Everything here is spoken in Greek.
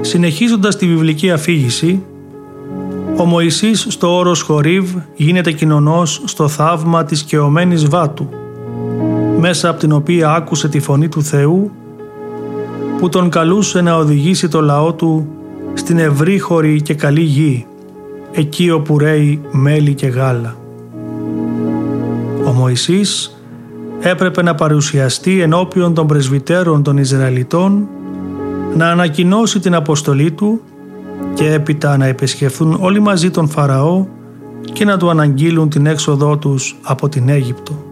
Συνεχίζοντας τη βιβλική αφήγηση, ο Μωυσής στο όρος Χορίβ γίνεται κοινωνός στο θαύμα της καιωμένης βάτου, μέσα από την οποία άκουσε τη φωνή του Θεού που τον καλούσε να οδηγήσει το λαό του στην ευρύχωρη και καλή γη, εκεί όπου ρέει μέλι και γάλα. Ο Μωυσής έπρεπε να παρουσιαστεί ενώπιον των πρεσβυτέρων των Ισραηλιτών, να ανακοινώσει την αποστολή του και έπειτα να επισκεφθούν όλοι μαζί τον Φαραώ και να του αναγγείλουν την έξοδό τους από την Αίγυπτο.